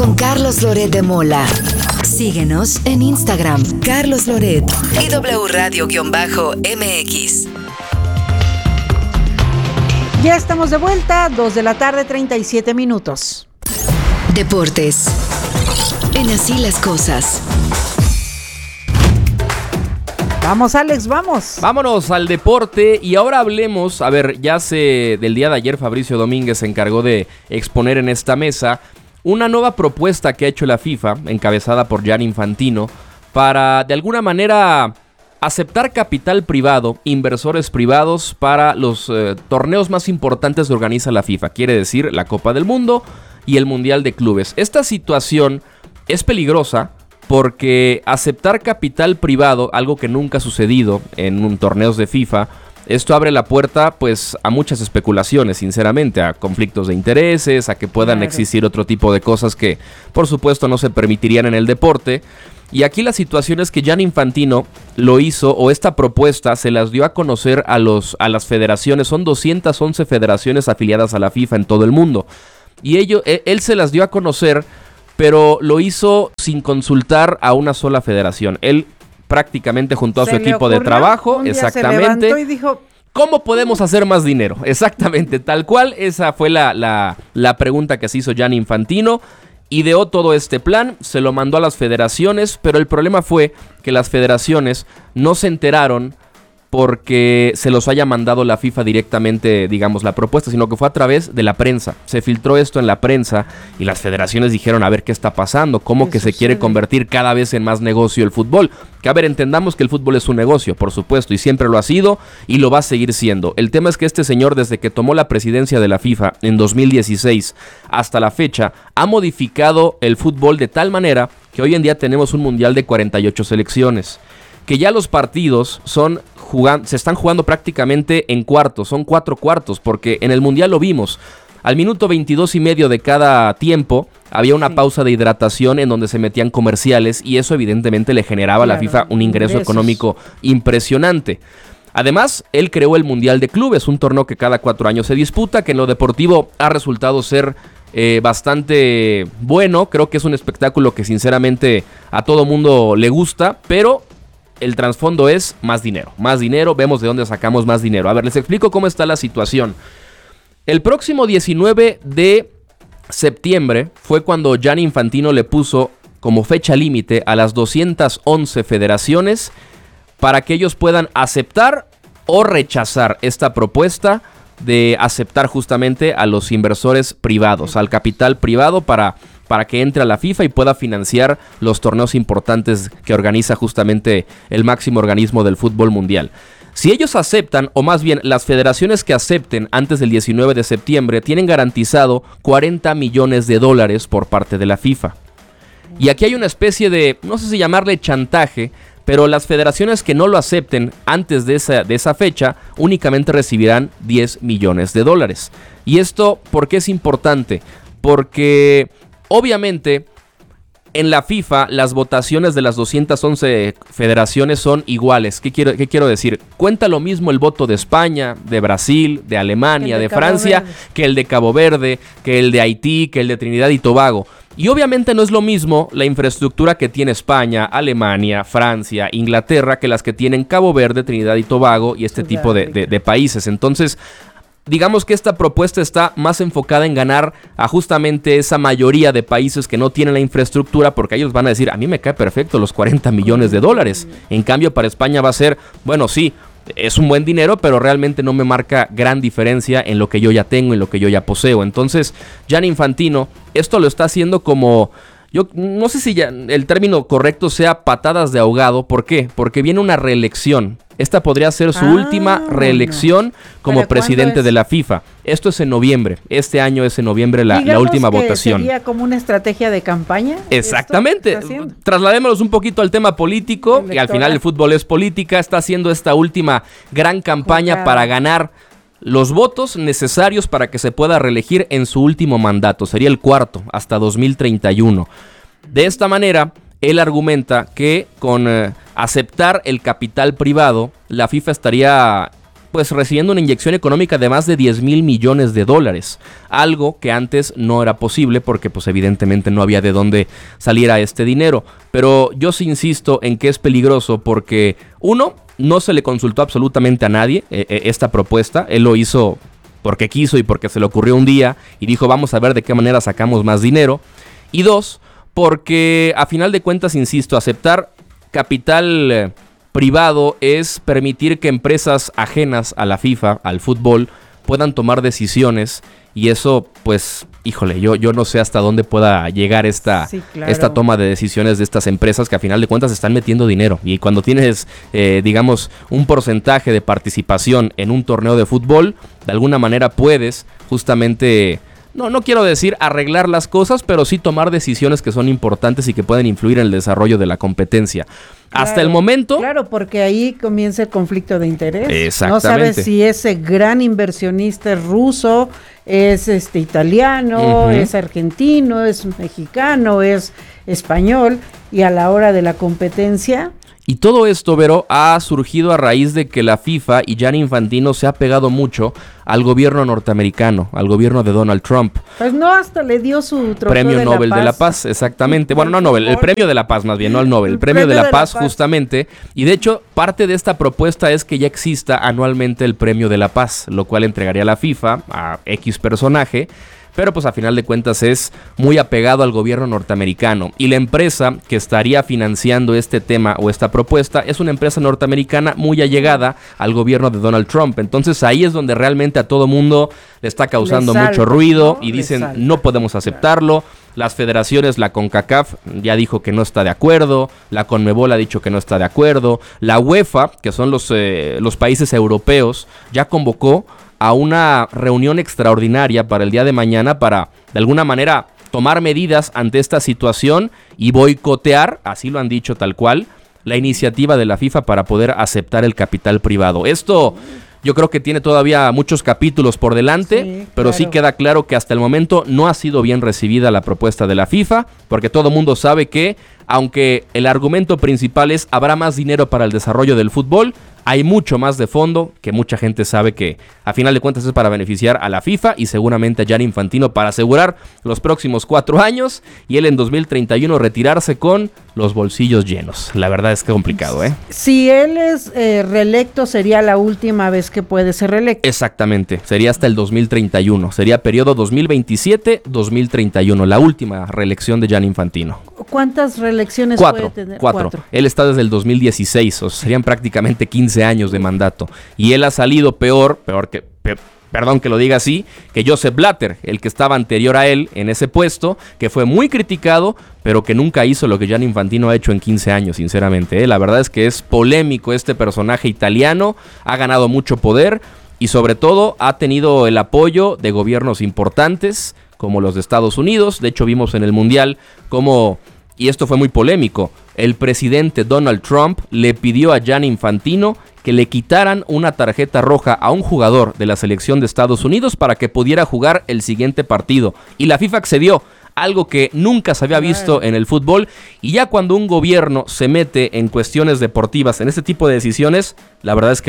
con Carlos Loret de Mola. Síguenos en Instagram, Carlos Loret y W Radio-MX. Ya estamos de vuelta, 2:37 p.m. Deportes. En Así las Cosas. Vamos, Alex, vamos. Vámonos al deporte y ahora hablemos, del día de ayer Fabricio Domínguez se encargó de exponer en esta mesa una nueva propuesta que ha hecho la FIFA, encabezada por Gianni Infantino, para de alguna manera aceptar capital privado, inversores privados para los torneos más importantes que organiza la FIFA, quiere decir la Copa del Mundo y el Mundial de Clubes. Esta situación es peligrosa porque aceptar capital privado, algo que nunca ha sucedido en torneos de FIFA, esto abre la puerta pues a muchas especulaciones, sinceramente, a conflictos de intereses, a que puedan existir otro tipo de cosas que por supuesto no se permitirían en el deporte. Y aquí la situación es que Gianni Infantino lo hizo, o esta propuesta se las dio a conocer a las federaciones. Son 211 federaciones afiliadas a la FIFA en todo el mundo. Y él se las dio a conocer, pero lo hizo sin consultar a una sola federación. Él prácticamente juntó a su equipo de trabajo, exactamente, y dijo, ¿cómo podemos hacer más dinero? Exactamente, tal cual, esa fue la pregunta que se hizo Gianni Infantino. Ideó todo este plan, se lo mandó a las federaciones, pero el problema fue que las federaciones no se enteraron porque se los haya mandado la FIFA directamente, digamos, la propuesta, sino que fue a través de la prensa. Se filtró esto en la prensa y las federaciones dijeron, a ver qué está pasando, cómo que se quiere convertir cada vez en más negocio el fútbol. Que entendamos que el fútbol es un negocio, por supuesto, y siempre lo ha sido y lo va a seguir siendo. El tema es que este señor, desde que tomó la presidencia de la FIFA en 2016 hasta la fecha, ha modificado el fútbol de tal manera que hoy en día tenemos un mundial de 48 selecciones. Que ya los partidos se están jugando prácticamente en cuartos, son 4 cuartos, porque en el Mundial lo vimos. Al minuto 22 y medio de cada tiempo había una pausa de hidratación en donde se metían comerciales y eso evidentemente le generaba a la FIFA un ingreso económico impresionante. Además, él creó el Mundial de Clubes, un torneo que cada 4 años se disputa, que en lo deportivo ha resultado ser bastante bueno. Creo que es un espectáculo que sinceramente a todo mundo le gusta, pero el trasfondo es más dinero, vemos de dónde sacamos más dinero. Les explico cómo está la situación. El próximo 19 de septiembre fue cuando Gianni Infantino le puso como fecha límite a las 211 federaciones para que ellos puedan aceptar o rechazar esta propuesta de aceptar justamente a los inversores privados, al capital privado para que entre a la FIFA y pueda financiar los torneos importantes que organiza justamente el máximo organismo del fútbol mundial. Si ellos aceptan, o más bien las federaciones que acepten antes del 19 de septiembre, tienen garantizado $40 millones por parte de la FIFA. Y aquí hay una especie de, no sé si llamarle chantaje, pero las federaciones que no lo acepten antes de esa fecha únicamente recibirán $10 millones. ¿Y esto por qué es importante? Porque obviamente en la FIFA las votaciones de las 211 federaciones son iguales. ¿Qué quiero decir? Cuenta lo mismo el voto de España, de Brasil, de Alemania, de Francia, que el de Cabo Verde, que el de Haití, que el de Trinidad y Tobago. Y obviamente no es lo mismo la infraestructura que tiene España, Alemania, Francia, Inglaterra, que las que tienen Cabo Verde, Trinidad y Tobago y este tipo de países. Entonces, digamos que esta propuesta está más enfocada en ganar a justamente esa mayoría de países que no tienen la infraestructura, porque ellos van a decir, a mí me cae perfecto los $40 millones. En cambio, para España va a ser, bueno, sí, es un buen dinero, pero realmente no me marca gran diferencia en lo que yo ya tengo, en lo que yo ya poseo. Entonces, Gianni Infantino esto lo está haciendo como, yo no sé si ya el término correcto sea patadas de ahogado. ¿Por qué? Porque viene una reelección. Esta podría ser su última reelección como presidente de la FIFA. Esto es en noviembre. Este año es en noviembre la última votación. ¿Sería como una estrategia de campaña? Exactamente. Trasladémonos un poquito al tema político, que al final el fútbol es política. Está haciendo esta última gran campaña para ganar los votos necesarios para que se pueda reelegir en su último mandato. Sería el cuarto, hasta 2031. De esta manera, él argumenta que con aceptar el capital privado, la FIFA estaría pues recibiendo una inyección económica de más de 10,000 millones de dólares, algo que antes no era posible porque pues evidentemente no había de dónde saliera este dinero. Pero yo sí insisto en que es peligroso porque, uno, no se le consultó absolutamente a nadie esta propuesta, él lo hizo porque quiso y porque se le ocurrió un día y dijo vamos a ver de qué manera sacamos más dinero. Y dos, porque a final de cuentas, insisto, aceptar capital privado es permitir que empresas ajenas a la FIFA, al fútbol, puedan tomar decisiones y eso, pues, híjole, yo no sé hasta dónde pueda llegar esta toma de decisiones de estas empresas que a final de cuentas están metiendo dinero. Y cuando tienes, digamos, un porcentaje de participación en un torneo de fútbol, de alguna manera puedes justamente... No quiero decir arreglar las cosas, pero sí tomar decisiones que son importantes y que pueden influir en el desarrollo de la competencia. Claro, hasta el momento... Claro, porque ahí comienza el conflicto de interés. Exactamente. No sabes si ese gran inversionista es ruso, es italiano, es argentino, es mexicano, es español, y a la hora de la competencia... Y todo esto, Vero, ha surgido a raíz de que la FIFA y Gianni Infantino se ha pegado mucho al gobierno norteamericano, al gobierno de Donald Trump. Pues no, hasta le dio su trofeo Premio Nobel de la Paz, exactamente. Bueno, no Nobel, el Premio de la Paz más bien, no el Nobel, el Premio de la Paz justamente. Y de hecho, parte de esta propuesta es que ya exista anualmente el Premio de la Paz, lo cual entregaría la FIFA a X personaje. Pero pues a final de cuentas es muy apegado al gobierno norteamericano. Y la empresa que estaría financiando este tema o esta propuesta es una empresa norteamericana muy allegada al gobierno de Donald Trump. Entonces ahí es donde realmente a todo mundo le está causando mucho ruido, ¿no? Y dicen no podemos aceptarlo. Las federaciones, la CONCACAF ya dijo que no está de acuerdo, la CONMEBOL ha dicho que no está de acuerdo, la UEFA, que son los países europeos, ya convocó a una reunión extraordinaria para el día de mañana para, de alguna manera, tomar medidas ante esta situación y boicotear, así lo han dicho tal cual, la iniciativa de la FIFA para poder aceptar el capital privado. Esto yo creo que tiene todavía muchos capítulos por delante, sí, pero sí queda claro que hasta el momento no ha sido bien recibida la propuesta de la FIFA, porque todo mundo sabe que, aunque el argumento principal es habrá más dinero para el desarrollo del fútbol, hay mucho más de fondo que mucha gente sabe que a final de cuentas es para beneficiar a la FIFA y seguramente a Gianni Infantino para asegurar los próximos 4 años y él en 2031 retirarse con los bolsillos llenos. La verdad es que complicado, ¿eh? Si él es reelecto, sería la última vez que puede ser reelecto. Exactamente, sería hasta el 2031, sería periodo 2027-2031, la última reelección de Gianni Infantino. ¿Cuántas reelecciones puede tener? 4. Él está desde el 2016, o sea, serían prácticamente 15 años de mandato. Y él ha salido peor que, perdón que lo diga así, que Joseph Blatter, el que estaba anterior a él en ese puesto, que fue muy criticado, pero que nunca hizo lo que Gianni Infantino ha hecho en 15 años, sinceramente. La verdad es que es polémico este personaje italiano, ha ganado mucho poder y sobre todo ha tenido el apoyo de gobiernos importantes, como los de Estados Unidos. De hecho, vimos en el Mundial cómo, y esto fue muy polémico, el presidente Donald Trump le pidió a Gianni Infantino que le quitaran una tarjeta roja a un jugador de la selección de Estados Unidos para que pudiera jugar el siguiente partido. Y la FIFA accedió, algo que nunca se había visto en el fútbol. Y ya cuando un gobierno se mete en cuestiones deportivas, en este tipo de decisiones, la verdad es que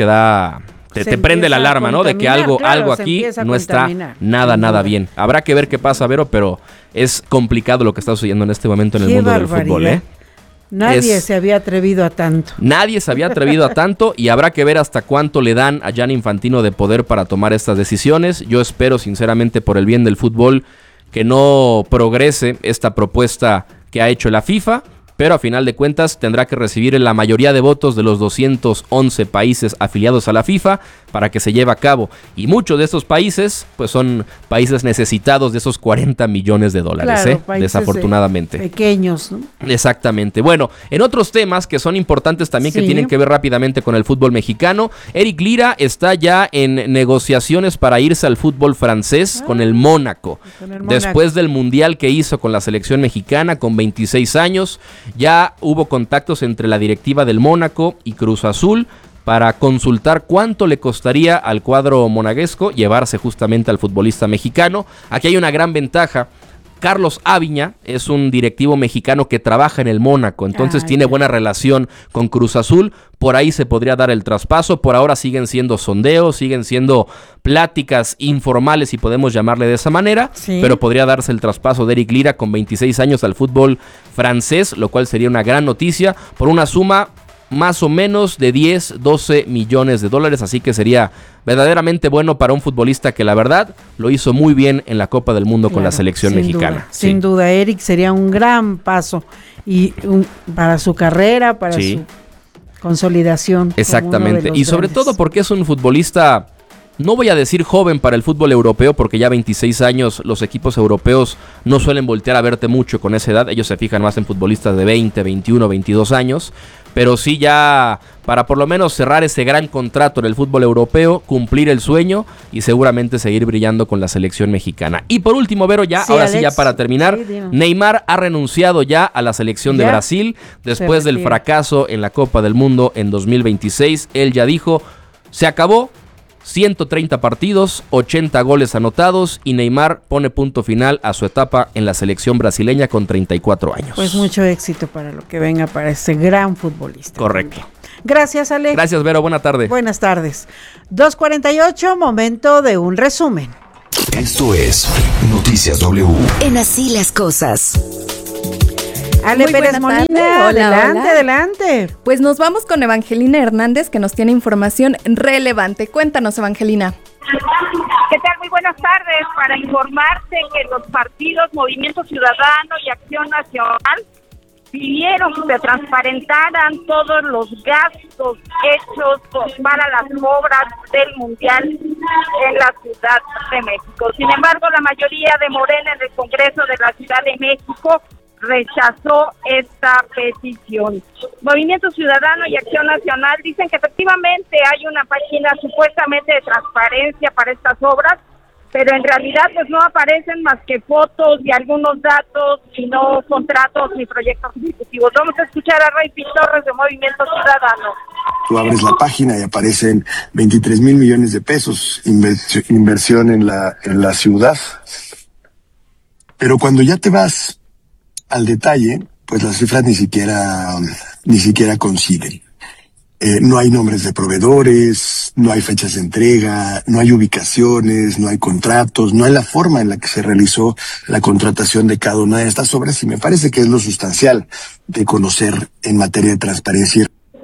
te prende la alarma, ¿no? De que algo aquí no está nada bien. Habrá que ver qué pasa, Vero, pero es complicado lo que está sucediendo en este momento en el mundo del fútbol, ¿eh? Nadie se había atrevido a tanto. Nadie se había atrevido a tanto y habrá que ver hasta cuánto le dan a Gianni Infantino de poder para tomar estas decisiones. Yo espero sinceramente por el bien del fútbol que no progrese esta propuesta que ha hecho la FIFA, pero a final de cuentas tendrá que recibir la mayoría de votos de los 211 países afiliados a la FIFA para que se lleve a cabo. Y muchos de estos países pues son países necesitados de esos 40 millones de dólares, claro, desafortunadamente. Pequeños, ¿no? Exactamente. Bueno, en otros temas que son importantes también, que tienen que ver rápidamente con el fútbol mexicano, Eric Lira está ya en negociaciones para irse al fútbol francés con el Mónaco. Después del mundial que hizo con la selección mexicana con 26 años, ya hubo contactos entre la directiva del Mónaco y Cruz Azul para consultar cuánto le costaría al cuadro monegasco llevarse justamente al futbolista mexicano. Aquí hay una gran ventaja Carlos Aviña es un directivo mexicano que trabaja en el Mónaco, entonces tiene buena relación con Cruz Azul, por ahí se podría dar el traspaso. Por ahora siguen siendo sondeos, siguen siendo pláticas informales, si podemos llamarle de esa manera, pero podría darse el traspaso de Eric Lira con 26 años al fútbol francés, lo cual sería una gran noticia, por una suma más o menos de 10-12 millones de dólares, así que sería verdaderamente bueno para un futbolista que la verdad lo hizo muy bien en la Copa del Mundo con la selección mexicana. Sin duda, Eric sería un gran paso y para su carrera, para su consolidación. Exactamente, y sobre todo porque es un futbolista, no voy a decir joven para el fútbol europeo, porque ya 26 años los equipos europeos no suelen voltear a verte mucho con esa edad, ellos se fijan más en futbolistas de 20, 21, 22 años, pero sí ya para por lo menos cerrar ese gran contrato en el fútbol europeo, cumplir el sueño y seguramente seguir brillando con la selección mexicana. Y por último, Vero, ahora Alex, sí, ya para terminar, Neymar ha renunciado ya a la selección de Brasil después del fracaso en la Copa del Mundo en 2026. Él ya dijo, se acabó. 130 partidos, 80 goles anotados y Neymar pone punto final a su etapa en la selección brasileña con 34 años. Pues mucho éxito para lo que venga para este gran futbolista. Correcto. Gracias, Ale. Gracias, Vero. Buena tarde. Buenas tardes. 2:48, momento de un resumen. Esto es Noticias W. En Así las Cosas. Ale Muy Pérez Molina, adelante. Pues nos vamos con Evangelina Hernández, que nos tiene información relevante. Cuéntanos, Evangelina. ¿Qué tal? Muy buenas tardes. Para informarte que los partidos Movimiento Ciudadano y Acción Nacional pidieron que se transparentaran todos los gastos hechos para las obras del Mundial en la Ciudad de México. Sin embargo, la mayoría de Morena en el Congreso de la Ciudad de México rechazó esta petición. Movimiento Ciudadano y Acción Nacional dicen que efectivamente hay una página supuestamente de transparencia para estas obras, pero en realidad pues no aparecen más que fotos y algunos datos y no contratos ni proyectos ejecutivos. Vamos a escuchar a Rey Torres de Movimiento Ciudadano. Tú abres la página y aparecen 23,000 millones de pesos inversión en la ciudad, pero cuando ya te vas al detalle, pues las cifras ni siquiera coinciden. No hay nombres de proveedores, no hay fechas de entrega, no hay ubicaciones, no hay contratos, no hay la forma en la que se realizó la contratación de cada una de estas obras, y me parece que es lo sustancial de conocer en materia de transparencia.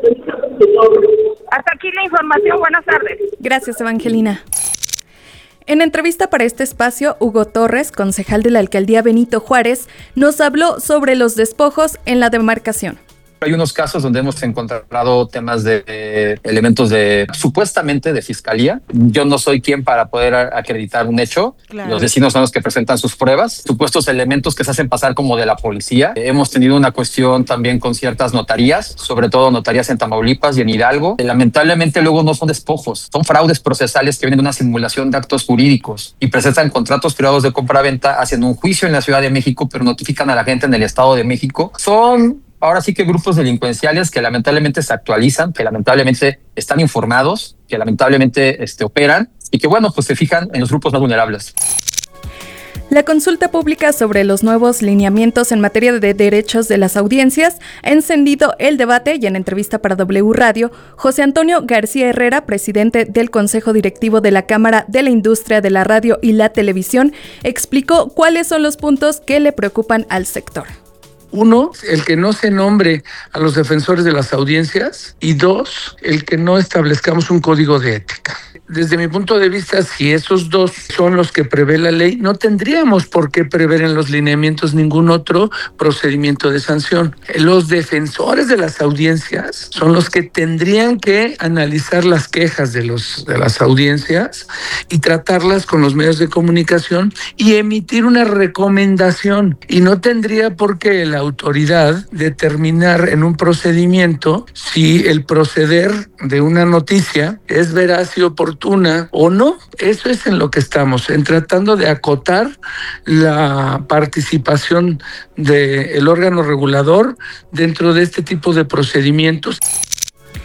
Hasta aquí la información. Buenas tardes. Gracias, Evangelina. En entrevista para este espacio, Hugo Torres, concejal de la alcaldía Benito Juárez, nos habló sobre los despojos en la demarcación. Hay unos casos donde hemos encontrado temas de elementos de supuestamente de fiscalía. Yo no soy quien para poder acreditar un hecho. Claro. Los vecinos son los que presentan sus pruebas. Supuestos elementos que se hacen pasar como de la policía. Hemos tenido una cuestión también con ciertas notarías, sobre todo notarías en Tamaulipas y en Hidalgo. Lamentablemente luego no son despojos, son fraudes procesales que vienen de una simulación de actos jurídicos y presentan contratos privados de compra-venta, hacen un juicio en la Ciudad de México, pero notifican a la gente en el Estado de México. Son ahora sí que grupos delincuenciales que lamentablemente se actualizan, que lamentablemente están informados, que lamentablemente operan y que bueno, pues se fijan en los grupos más vulnerables. La consulta pública sobre los nuevos lineamientos en materia de derechos de las audiencias ha encendido el debate y en entrevista para W Radio, José Antonio García Herrera, presidente del Consejo Directivo de la Cámara de la Industria de la Radio y la Televisión, explicó cuáles son los puntos que le preocupan al sector. Uno, el que no se nombre a los defensores de las audiencias, y dos, el que no establezcamos un código de ética. Desde mi punto de vista, si esos dos son los que prevé la ley, no tendríamos por qué prever en los lineamientos ningún otro procedimiento de sanción. Los defensores de las audiencias son los que tendrían que analizar las quejas de las audiencias y tratarlas con los medios de comunicación y emitir una recomendación. Y no tendría por qué la autoridad determinar en un procedimiento si el proceder de una noticia es veraz y oportuna o no. Eso es en lo que estamos, en tratando de acotar la participación del órgano regulador dentro de este tipo de procedimientos.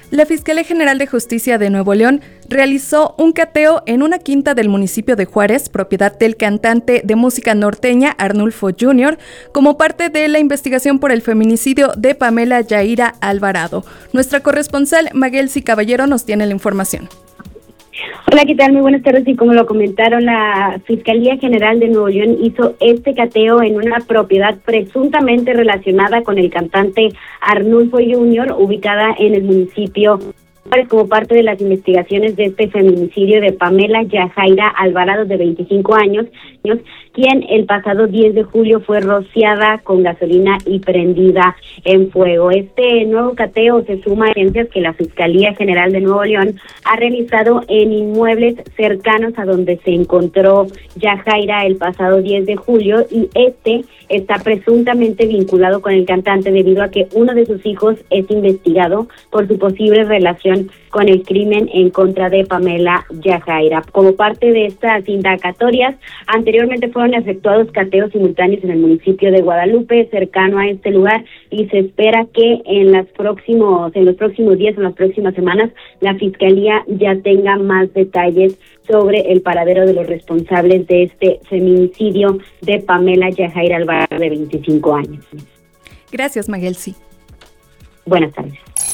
La Fiscalía General de Justicia de Nuevo León realizó un cateo en una quinta del municipio de Juárez, propiedad del cantante de música norteña Arnulfo Jr., como parte de la investigación por el feminicidio de Pamela Yaira Alvarado. Nuestra corresponsal Maguelsi Caballero nos tiene la información. Hola, ¿qué tal? Muy buenas tardes. Y como lo comentaron, la Fiscalía General de Nuevo León hizo este cateo en una propiedad presuntamente relacionada con el cantante Arnulfo Jr., ubicada en el municipio como parte de las investigaciones de este feminicidio de Pamela Yajaira Alvarado, de 25 años, quien el pasado 10 de julio fue rociada con gasolina y prendida en fuego. Este nuevo cateo se suma a evidencias que la Fiscalía General de Nuevo León ha realizado en inmuebles cercanos a donde se encontró Yajaira el pasado 10 de julio, y este está presuntamente vinculado con el cantante debido a que uno de sus hijos es investigado por su posible relación con el crimen en contra de Pamela Yajaira. Como parte de estas indagatorias, anteriormente fueron efectuados cateos simultáneos en el municipio de Guadalupe, cercano a este lugar, y se espera que en los próximos días, en las próximas semanas, la Fiscalía ya tenga más detalles sobre el paradero de los responsables de este feminicidio de Pamela Yajaira Alvarado, de 25 años. Gracias, Maguelsi. Buenas tardes.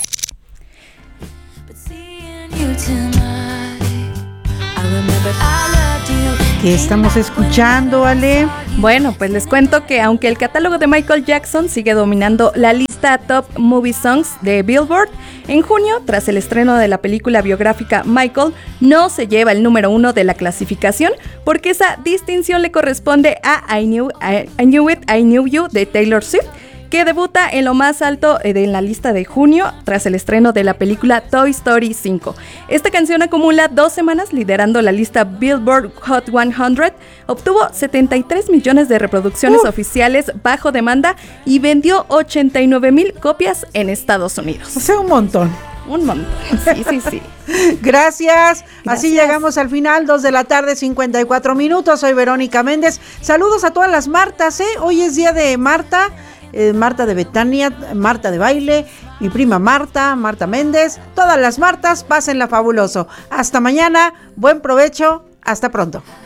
¿Qué estamos escuchando, Ale? Bueno, pues les cuento que aunque el catálogo de Michael Jackson sigue dominando la lista Top Movie Songs de Billboard, en junio, tras el estreno de la película biográfica Michael, no se lleva el número 1 de la clasificación, porque esa distinción le corresponde a I Knew It, I Knew You de Taylor Swift, que debuta en lo más alto de la lista de junio tras el estreno de la película Toy Story 5. Esta canción acumula 2 semanas liderando la lista Billboard Hot 100, obtuvo 73 millones de reproducciones oficiales bajo demanda y vendió 89,000 copias en Estados Unidos. O sea, un montón. Un montón, sí. Gracias. Así llegamos al final, 2 de la tarde, 54 minutos. Soy Verónica Méndez. Saludos a todas las Martas, Hoy es día de Marta. Marta de Betania, Marta de Baile, mi prima Marta Méndez, todas las Martas, pásenla fabuloso. Hasta mañana, buen provecho, hasta pronto.